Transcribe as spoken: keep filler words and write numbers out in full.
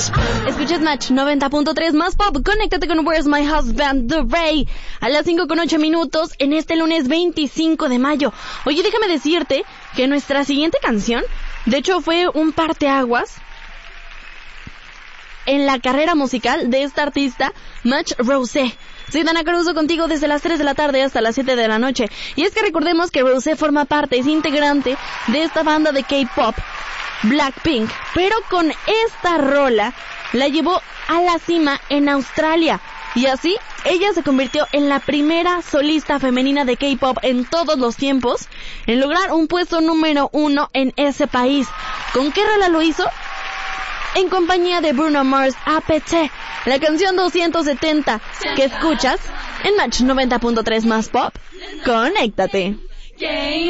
Escuchas Match noventa punto tres más pop. Conéctate con Where's My Husband, The Ray, a las cinco con ocho minutos en este lunes veinticinco de mayo. Oye, déjame decirte que nuestra siguiente canción, de hecho, fue un parteaguas en la carrera musical de esta artista, Match Rosé. Soy Dana Caruso contigo desde las tres de la tarde hasta las siete de la noche. Y es que recordemos que Rosé forma parte, es integrante de esta banda de K-pop, Blackpink, pero con esta rola la llevó a la cima en Australia. Y así, ella se convirtió en la primera solista femenina de K-pop en todos los tiempos en lograr un puesto número uno en ese país. ¿Con qué rola lo hizo? En compañía de Bruno Mars, A P T, la canción doscientos setenta, que escuchas en Match noventa punto tres más pop. Conéctate.